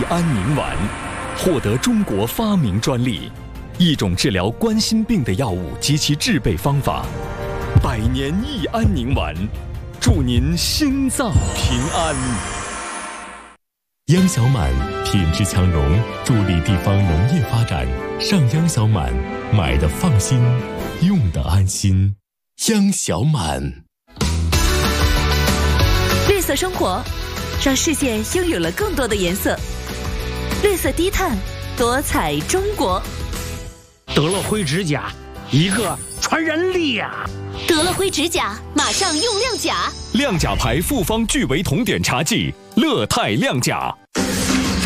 安宁丸，获得中国发明专利，一种治疗冠心病的药物及其制备方法。百年益安宁丸，祝您心脏平安。 央小满品质强融，助力地方农业发展。上央小满，买的放心，用的安心。央小满。 绿色生活，让世界拥有了更多的颜色。绿色低碳，多彩中国。 得了灰指甲，一个传染力呀！ 得了灰指甲，马上用亮甲。 亮甲牌复方聚维酮碘茶剂，乐泰亮甲。